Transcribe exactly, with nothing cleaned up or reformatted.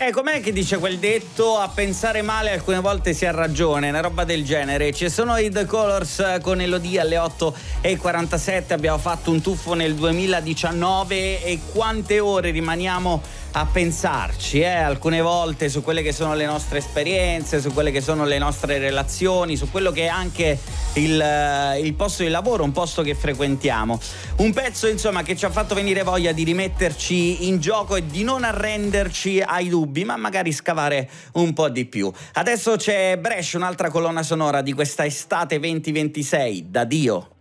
Eh, com'è che dice quel detto? A pensare male alcune volte si ha ragione, una roba del genere. Ci sono i The Colors con Elodie alle otto e quarantasette. Abbiamo fatto un tuffo nel duemiladiciannove e quante ore rimaniamo a pensarci, eh? Alcune volte su quelle che sono le nostre esperienze, su quelle che sono le nostre relazioni, su quello che è anche il, il posto di lavoro, un posto che frequentiamo. Un pezzo, insomma, che ci ha fatto venire voglia di rimetterci in gioco e di non arrenderci ai dubbi, ma magari scavare un po' di più. Adesso c'è Brescia, un'altra colonna sonora di questa estate venti ventisei, da Dio.